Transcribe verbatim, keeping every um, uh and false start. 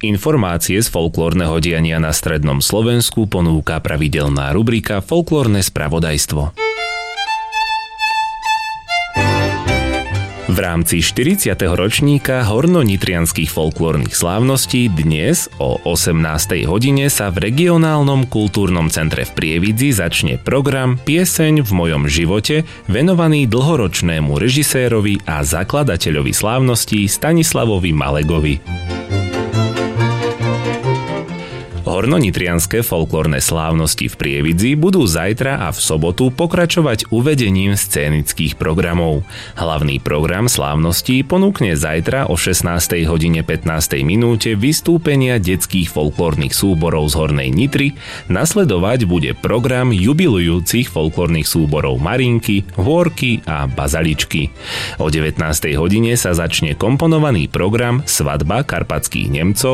Informácie z folklórneho diania na strednom Slovensku ponúka pravidelná rubrika Folklórne spravodajstvo. V rámci štyridsiateho ročníka hornonitrianskych folklórnych slávností dnes o osemnástej hodine sa v regionálnom kultúrnom centre v Prievidzi začne program Pieseň v mojom živote venovaný dlhoročnému režisérovi a zakladateľovi slávností Stanislavovi Malegovi. Hornonitrianske folklórne slávnosti v Prievidzi budú zajtra a v sobotu pokračovať uvedením scénických programov. Hlavný program slávností ponúkne zajtra o šestnástej hodine pätnástej minúte vystúpenia detských folklórnych súborov z Hornej Nitry, nasledovať bude program jubilujúcich folklórnych súborov Marinky, Hôrky a Bazaličky. O devätnástej hodine sa začne komponovaný program Svadba karpatských Nemcov